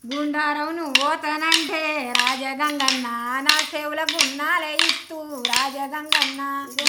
గుండారం నువ్వు పోతానంటే రాజగంగన్న నా చెవుల గున్నాలే ఇస్తూ రాజగంగన్న